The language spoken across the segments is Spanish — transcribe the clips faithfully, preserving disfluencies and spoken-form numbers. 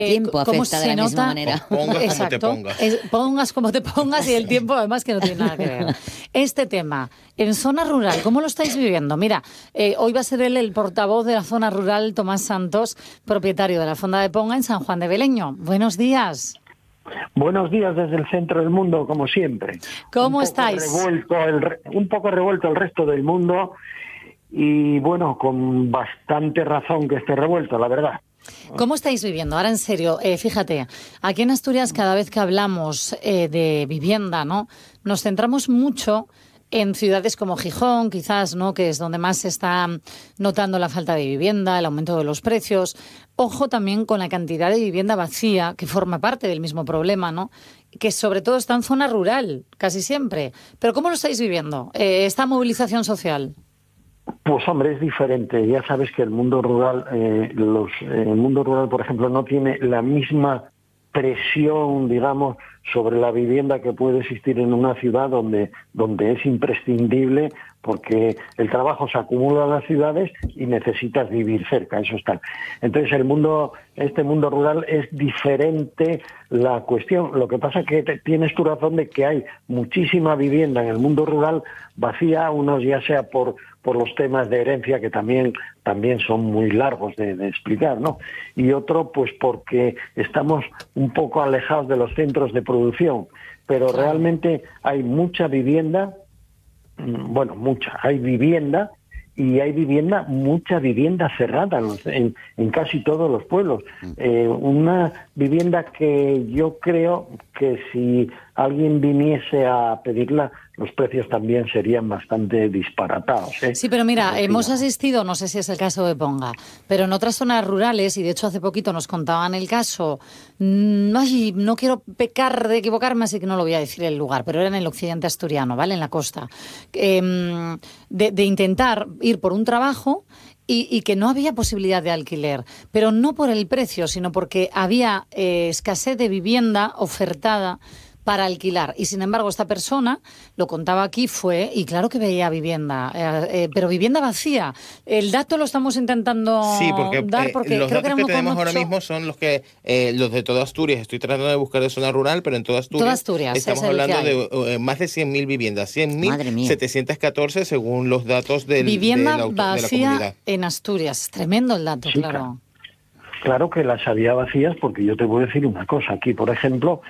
tiempo eh, cómo afecta se de la misma nota, manera. Pongas exacto, como te pongas. es, pongas como te pongas y el tiempo además que no tiene nada que ver. Este tema, en zona rural, ¿cómo lo estáis viviendo? Mira, eh, hoy va a ser él el portavoz de la zona rural, Tomás Santos, propietario de la Fonda de Ponga en San Juan de Beleño. Buenos días. Buenos días desde el centro del mundo, como siempre. ¿Cómo un poco estáis? Revuelto el, un poco revuelto el resto del mundo y, bueno, con bastante razón que esté revuelto, la verdad. ¿Cómo estáis viviendo? Ahora, en serio, eh, fíjate, aquí en Asturias cada vez que hablamos eh, de vivienda, ¿no? Nos centramos mucho en ciudades como Gijón, quizás, ¿no?, que es donde más se está notando la falta de vivienda, el aumento de los precios. Ojo también con la cantidad de vivienda vacía, que forma parte del mismo problema, ¿no?, que sobre todo está en zona rural, casi siempre. Pero ¿cómo lo estáis viviendo, eh, esta movilización social? Pues hombre, es diferente. Ya sabes que el mundo rural, eh, los, eh, el mundo rural, por ejemplo, no tiene la misma presión, digamos, sobre la vivienda que puede existir en una ciudad donde, donde es imprescindible, porque el trabajo se acumula en las ciudades y necesitas vivir cerca, eso está. Entonces el mundo, este mundo rural es diferente la cuestión. Lo que pasa es que te, tienes tu razón de que hay muchísima vivienda en el mundo rural vacía, unos ya sea por por los temas de herencia que también también son muy largos de, de explicar, ¿no? Y otro, pues porque estamos un poco alejados de los centros de producción, pero realmente hay mucha vivienda, bueno, mucha, hay vivienda y hay vivienda, mucha vivienda cerrada en, en casi todos los pueblos. Eh, una vivienda que yo creo que si alguien viniese a pedirla, los precios también serían bastante disparatados, ¿eh? Sí, pero mira, Porque, hemos asistido, no sé si es el caso de Ponga, pero en otras zonas rurales, y de hecho hace poquito nos contaban el caso, mmm, ay, no quiero pecar de equivocarme, así que no lo voy a decir el lugar, pero era en el occidente asturiano, ¿vale?, en la costa, eh, de, de intentar ir por un trabajo y, y que no había posibilidad de alquiler, pero no por el precio, sino porque había eh, escasez de vivienda ofertada para alquilar. Y sin embargo, esta persona, lo contaba aquí, fue, y claro que veía vivienda, eh, eh, pero vivienda vacía. El dato lo estamos intentando sí, porque, dar porque eh, los creo datos que, que tenemos ahora mismo son los que eh, los de toda Asturias. Estoy tratando de buscar de zona rural, pero en toda Asturias, toda Asturias estamos es hablando de eh, más de cien mil viviendas, cien mil setecientos catorce según los datos del, vivienda de, la, vacía de la comunidad. En Asturias. Es tremendo el dato, sí, claro. claro. Claro que las había vacías, porque yo te voy a decir una cosa. Aquí, por ejemplo,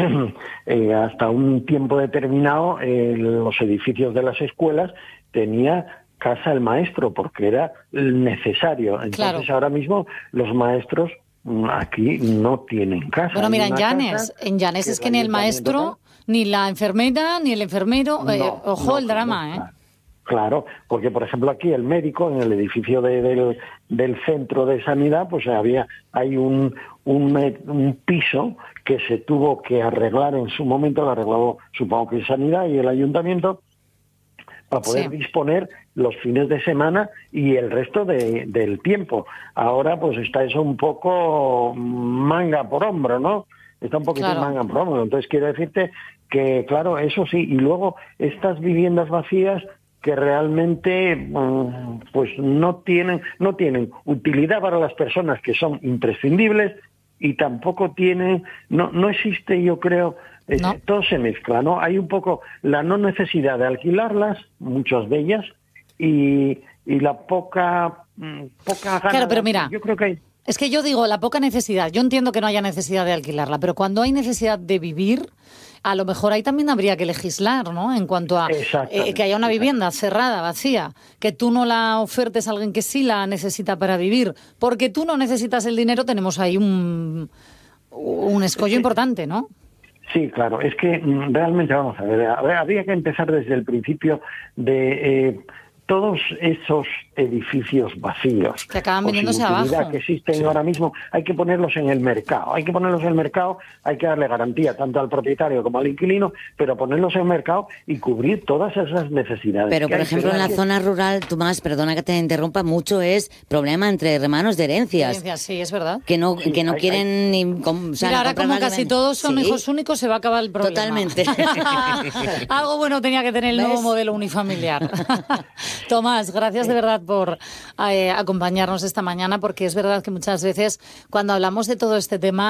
eh, hasta un tiempo determinado, eh, los edificios de las escuelas tenía casa el maestro, porque era necesario. Entonces, claro, ahora mismo los maestros aquí no tienen casa. Bueno, mira, en Llanes, en Llanes es que ni el maestro, ni la enfermera, ni el enfermero, eh, no, ojo no, el drama, no, ¿eh? Claro. Claro, porque por ejemplo aquí el médico en el edificio de, del, del centro de sanidad, pues había hay un, un un piso que se tuvo que arreglar en su momento, lo arregló supongo que sanidad y el ayuntamiento para poder sí. disponer los fines de semana y el resto de, del tiempo. Ahora pues está eso un poco manga por hombro, ¿no? Está un poquito claro. manga por hombro. Entonces quiero decirte que claro, eso sí, y luego estas viviendas vacías que realmente pues no tienen no tienen utilidad para las personas que son imprescindibles y tampoco tienen no no existe, yo creo, eh, no. todo se mezcla, ¿no? Hay un poco la no necesidad de alquilarlas, muchas de ellas, y, y la poca poca gana. Claro, pero mira, yo creo que hay es que yo digo la poca necesidad. Yo entiendo que no haya necesidad de alquilarla, pero cuando hay necesidad de vivir, a lo mejor ahí también habría que legislar, ¿no? En cuanto a eh, que haya una vivienda cerrada, vacía, que tú no la ofertes a alguien que sí la necesita para vivir, porque tú no necesitas el dinero, tenemos ahí un, un escollo sí. importante, ¿no? Sí, claro. Es que realmente, vamos a ver, habría que empezar desde el principio de... Eh, todos esos edificios vacíos que acaban viniéndose abajo que existen sí. ahora mismo, hay que ponerlos en el mercado, hay que ponerlos en el mercado, hay que darle garantía tanto al propietario como al inquilino, pero ponerlos en el mercado y cubrir todas esas necesidades. Pero, por ejemplo, en la que... zona rural, Tomás, perdona que te interrumpa, mucho es problema entre hermanos de herencias. Herencias, sí, es verdad. Que no, sí, que no hay, quieren hay... ni... Com, o sea, Mira, ahora como casi todos son sí. hijos únicos, se va a acabar el problema. Totalmente. Algo bueno tenía que tener el ¿ves? Nuevo modelo unifamiliar. Tomás, gracias de verdad por eh, acompañarnos esta mañana, porque es verdad que muchas veces cuando hablamos de todo este tema